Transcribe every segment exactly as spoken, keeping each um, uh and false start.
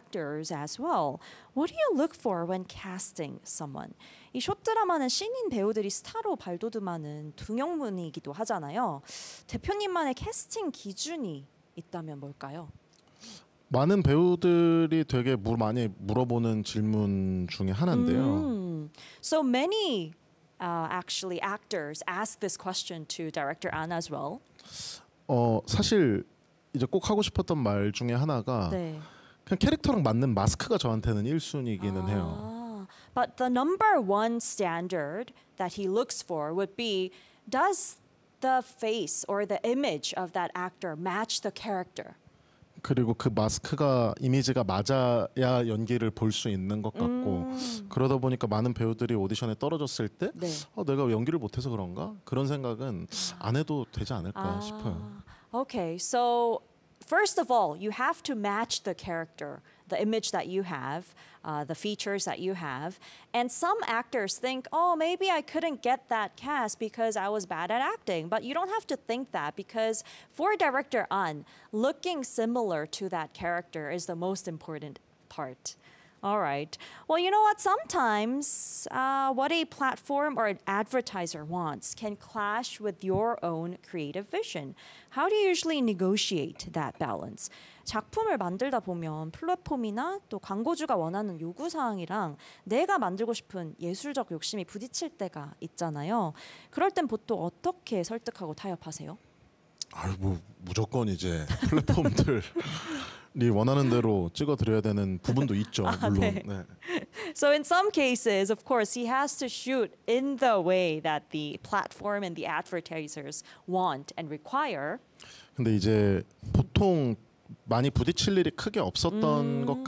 actors as well. What do you look for when casting someone? 이 숏 드라마는 신인 배우들이 스타로 발돋움하는 등용문이기도 하잖아요. 대표님만의 캐스팅 기준이 있다면 뭘까요? 많은 배우들이 되게 물, 많이 물어보는 질문 중에 하나인데요. Mm. So many uh, actually actors ask this question to director An as well. 어 사실 이제 꼭 하고 싶었던 말 중에 하나가 네. 그냥 캐릭터랑 맞는 마스크가 저한테는 일 순위이기는 아, 해요. But the number one standard that he looks for would be, does the face or the image of that actor match the character? 그리고 그 마스크가 이미지가 맞아야 연기를 볼 수 있는 것 같고 음. 그러다 보니까 많은 배우들이 오디션에 떨어졌을 때 네. 어, 내가 연기를 못해서 그런가? 그런 생각은 안 해도 되지 않을까 아, 싶어요. Okay, so first of all, you have to match the character, the image that you have, uh, the features that you have. And some actors think, oh, maybe I couldn't get that cast because I was bad at acting. But you don't have to think that, because for director An, looking similar to that character is the most important part. All right. Well, you know what? Sometimes uh, what a platform or an advertiser wants can clash with your own creative vision. How do you usually negotiate that balance? 작품을 만들다 보면 플랫폼이나 또 광고주가 원하는 요구사항이랑 내가 만들고 싶은 예술적 욕심이 부딪힐 때가 있잖아요. 그럴 땐 보통 어떻게 설득하고 타협하세요? 아유 뭐 무조건 이제 플랫폼들 이 원하는 대로 찍어드려야 되는 부분도 있죠. 물론. 네. 네. So in some cases, of course, he has to shoot in the way that the platform and the advertisers want and require. 근데 이제 보통 많이 부딪힐 일이 크게 없었던 음. 것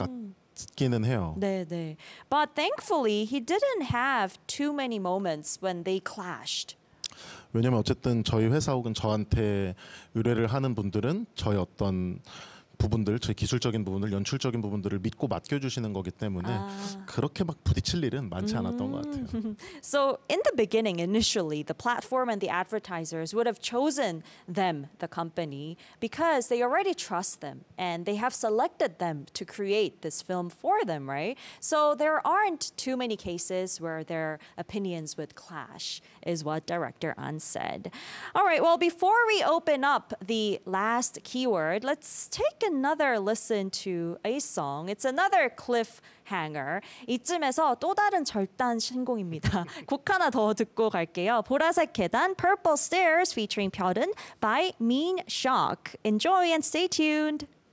같기는 해요. 네, 네. But thankfully, he didn't have too many moments when they clashed. 왜냐면 어쨌든 저희 회사 혹은 저한테 의뢰를 하는 분들은 저희 어떤 부분들, 제 기술적인 부분들, 연출적인 부분들을 믿고 맡겨주시는 거기 때문에 아. 그렇게 막 부딪힐 일은 많지 않았던 것 같아요. So in the beginning, initially, the platform and the advertisers would have chosen them, the company, because they already trust them and they have selected them to create this film for them, right? So there aren't too many cases where their opinions would clash, is what director An said. All right, well, before we open up the last keyword, let's take another listen to a song. It's another cliffhanger. 이쯤에서 또 다른 절단 신곡입니다. 곡 하나 더 듣고 갈게요. 보라색 계단, Purple Stairs featuring 별은 by Mean Shock. Enjoy and stay tuned.